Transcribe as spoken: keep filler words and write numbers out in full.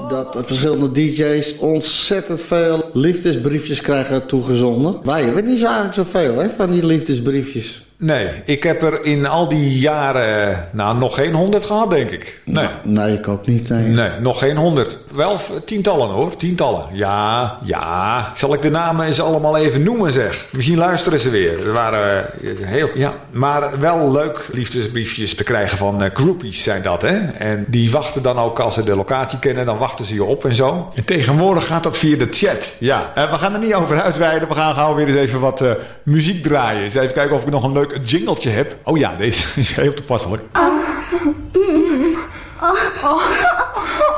dat verschillende D J's ontzettend veel liefdesbriefjes krijgen toegezonden. Wij hebben niet zo eigenlijk zoveel hè, van die liefdesbriefjes. Nee, ik heb er in al die jaren, nou, nog geen honderd gehad, denk ik. Nee, nou, nee ik ook niet. Nee. nee, nog geen honderd. Wel tientallen, hoor. Tientallen. Ja, ja. Zal ik de namen eens allemaal even noemen, zeg? Misschien luisteren ze weer. Er waren uh, heel... Ja, maar wel leuk liefdesbriefjes te krijgen van uh, groupies zijn dat, hè? En die wachten dan ook, als ze de locatie kennen, dan wachten ze je op en zo. En tegenwoordig gaat dat via de chat. Ja, uh, we gaan er niet over uitweiden. We gaan gauw weer eens even wat uh, muziek draaien. Eens even kijken of ik nog een leuk een jingletje heb. Oh ja, deze is heel toepasselijk. Oh. Mm. Oh. Oh.